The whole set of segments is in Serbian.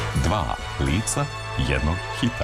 Dva lica jednog hita.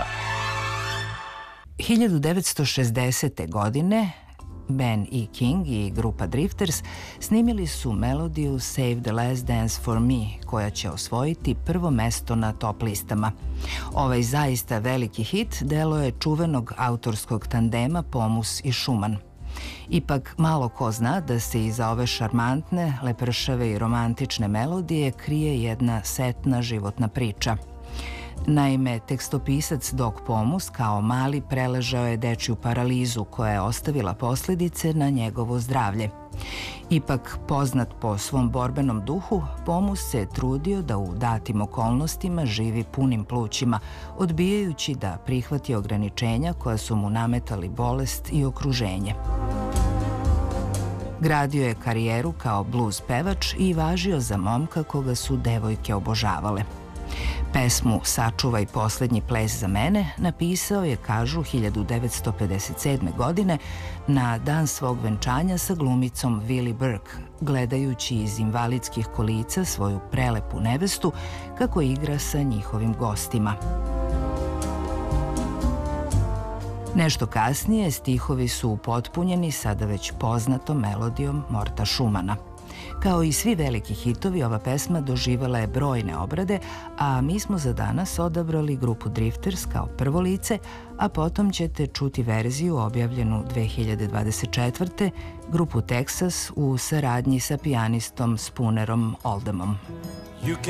1960. godine Ben E. King i grupa Drifters snimili su melodiju Save the Last Dance for Me, koja će osvojiti prvo mesto na top listama. Ovaj zaista veliki hit delo je čuvenog autorskog tandema Pomus i Schumann. Ipak malo ko zna da se iza ove šarmantne, lepršave i romantične melodije krije jedna setna životna priča. Naime, tekstopisac Doc Pomus kao mali preležao je dečju paralizu koja je ostavila posljedice na njegovo zdravlje. Ipak, poznat po svom borbenom duhu, Pomus se trudio da u datim okolnostima živi punim plućima, odbijajući da prihvati ograničenja koja su mu nametali bolest i okruženje. Gradio je karijeru kao blues pevač i važio za momka koga su devojke obožavale. Pesmu Sačuvaj poslednji ples za mene napisao je, kažu, 1957. godine na dan svog venčanja sa glumicom Willie Burke, gledajući iz invalidskih kolica svoju prelepu nevestu kako igra sa njihovim gostima. Nešto kasnije stihovi su upotpunjeni sada već poznatom melodijom Morta Schumana. Kao i svi veliki hitovi, ova pesma doživjela je brojne obrade, a mi smo za danas odabrali grupu Drifters kao prvo lice, a potom ćete čuti verziju objavljenu 2024. grupu Texas u saradnji sa pijanistom Spoonerom Oldhamom.